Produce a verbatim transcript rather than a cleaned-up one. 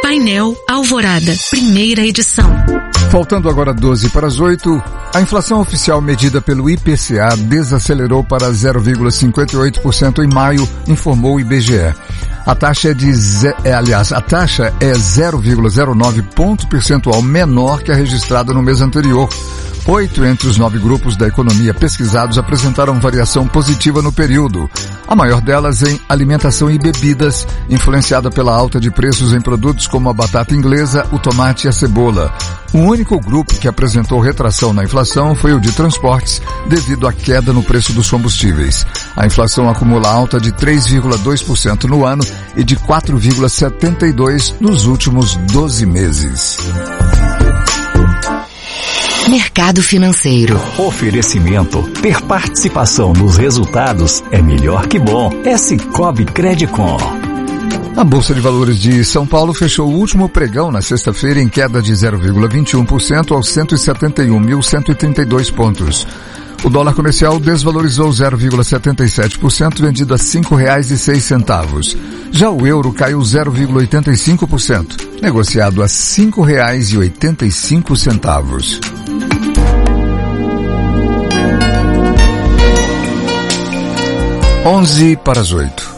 Painel Alvorada, primeira edição. Faltando agora doze para as oito, a inflação oficial medida pelo I P C A desacelerou para zero vírgula cinquenta e oito por cento em maio, informou o I B G E. A taxa é de, é, aliás, a taxa é zero vírgula zero nove ponto percentual menor que a registrada no mês anterior. Oito entre os nove grupos da economia pesquisados apresentaram variação positiva no período. A maior delas em alimentação e bebidas, influenciada pela alta de preços em produtos como a batata inglesa, o tomate e a cebola. O único grupo que apresentou retração na inflação foi o de transportes, devido à queda no preço dos combustíveis. A inflação acumula alta de três vírgula dois por cento no ano e de quatro vírgula setenta e dois por cento nos últimos doze meses. Mercado financeiro. Oferecimento. Ter participação nos resultados é melhor que bom. É Sicoob Credicom. A Bolsa de Valores de São Paulo fechou o último pregão na sexta-feira em queda de zero vírgula vinte e um por cento aos cento e setenta e um mil cento e trinta e dois pontos. O dólar comercial desvalorizou zero vírgula setenta e sete por cento, vendido a cinco reais e seis centavos. Já o euro caiu zero vírgula oitenta e cinco por cento, negociado a cinco reais e oitenta e cinco centavos. Onze para as oito.